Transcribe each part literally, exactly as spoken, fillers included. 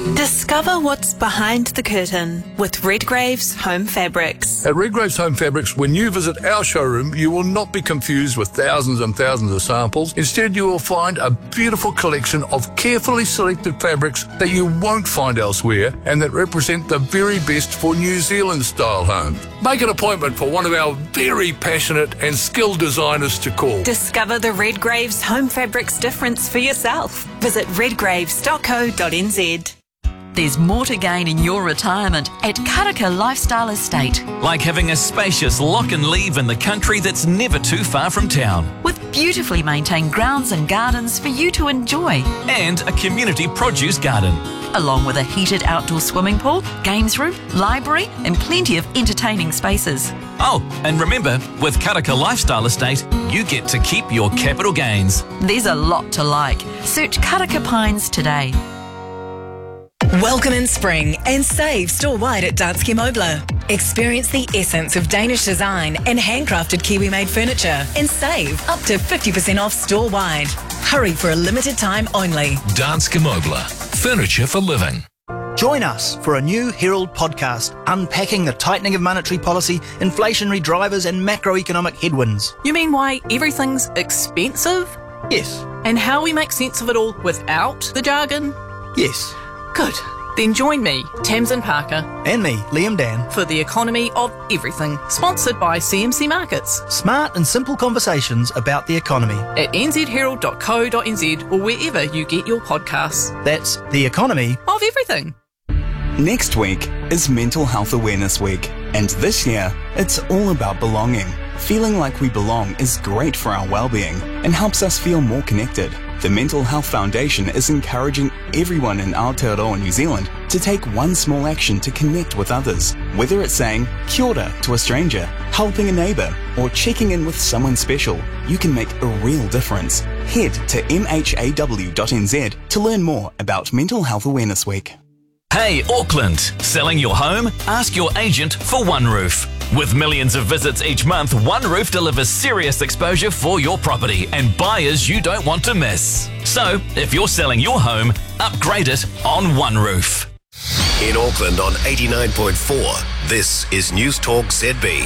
Discover what's behind the curtain with Redgrave's Home Fabrics. At Redgrave's Home Fabrics, when you visit our showroom, you will not be confused with thousands and thousands of samples. Instead, you will find a beautiful collection of carefully selected fabrics that you won't find elsewhere and that represent the very best for New Zealand-style homes. Make an appointment for one of our very passionate and skilled designers to call. Discover the Redgrave's Home Fabrics difference for yourself. Visit redgraves dot co dot n z. There's more to gain in your retirement at Karaka Lifestyle Estate. Like having a spacious lock and leave in the country that's never too far from town. With beautifully maintained grounds and gardens for you to enjoy. And a community produce garden. Along with a heated outdoor swimming pool, games room, library and plenty of entertaining spaces. Oh, and remember, with Karaka Lifestyle Estate, you get to keep your capital gains. There's a lot to like. Search Karaka Pines today. Welcome in spring and save store-wide at Danske Møbler. Experience the essence of Danish design and handcrafted Kiwi-made furniture and save up to fifty percent off store-wide. Hurry for a limited time only. Danske Møbler. Furniture for living. Join us for a new Herald podcast unpacking the tightening of monetary policy, inflationary drivers and macroeconomic headwinds. You mean why everything's expensive? Yes. And how we make sense of it all without the jargon? Yes. Good. Then join me, Tamsin Parker. And me, Liam Dan. For the Economy of Everything, sponsored by C M C Markets. Smart and simple conversations about the economy. At n z herald dot co dot n z or wherever you get your podcasts. That's the Economy of Everything. Next week is Mental Health Awareness Week, and this year it's all about belonging. Feeling like we belong is great for our well-being and helps us feel more connected. The Mental Health Foundation is encouraging everyone in Aotearoa, New Zealand, to take one small action to connect with others. Whether it's saying kia ora to a stranger, helping a neighbour, or checking in with someone special, you can make a real difference. Head to m h a w dot n z to learn more about Mental Health Awareness Week. Hey, Auckland, selling your home? Ask your agent for OneRoof. With millions of visits each month, OneRoof delivers serious exposure for your property and buyers you don't want to miss. So, if you're selling your home, upgrade it on OneRoof. In Auckland on eighty-nine point four, this is News Talk Z B.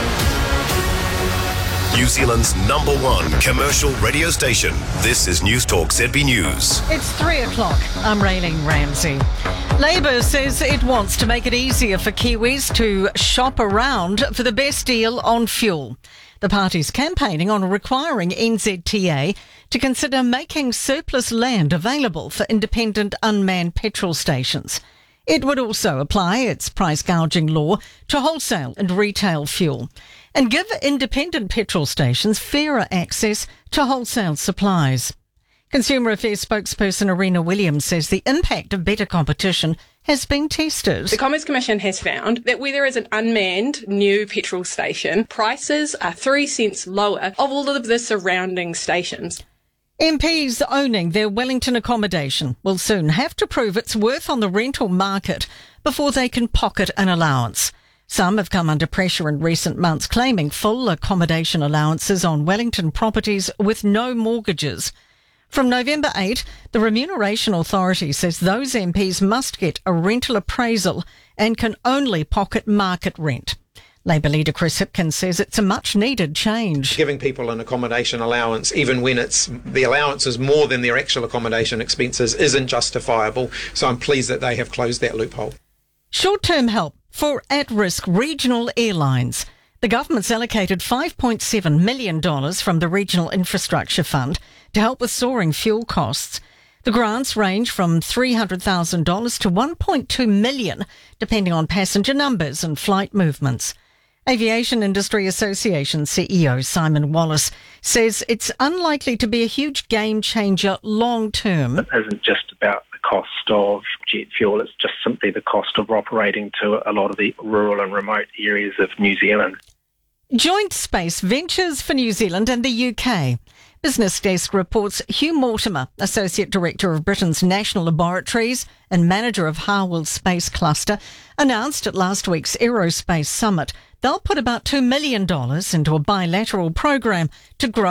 New Zealand's number one commercial radio station. This is News Talk Z B News. It's three o'clock. I'm Raylene Ramsey. Labor says it wants to make it easier for Kiwis to shop around for the best deal on fuel. The party's campaigning on requiring N Z T A to consider making surplus land available for independent unmanned petrol stations. It would also apply its price gouging law to wholesale and retail fuel and give independent petrol stations fairer access to wholesale supplies. Consumer Affairs spokesperson Arena Williams says the impact of better competition has been tested. The Commerce Commission has found that where there is an unmanned new petrol station, prices are three cents lower of all of the surrounding stations. M Ps owning their Wellington accommodation will soon have to prove its worth on the rental market before they can pocket an allowance. Some have come under pressure in recent months, claiming full accommodation allowances on Wellington properties with no mortgages. From November eighth, the Remuneration Authority says those M Ps must get a rental appraisal and can only pocket market rent. Labor leader Chris Hipkins says it's a much-needed change. Giving people an accommodation allowance, even when it's the allowance is more than their actual accommodation expenses, isn't justifiable. So I'm pleased that they have closed that loophole. Short-term help for at-risk regional airlines. The government's allocated five point seven million dollars from the Regional Infrastructure Fund to help with soaring fuel costs. The grants range from three hundred thousand dollars to one point two million dollars, depending on passenger numbers and flight movements. Aviation Industry Association C E O Simon Wallace says it's unlikely to be a huge game changer long term. It isn't just about the cost of jet fuel, it's just simply the cost of operating to a lot of the rural and remote areas of New Zealand. Joint space ventures for New Zealand and the U K. Business Desk reports Hugh Mortimer, Associate Director of Britain's National Laboratories and Manager of Harwell Space Cluster, announced at last week's Aerospace Summit they'll put about two million dollars into a bilateral program to grow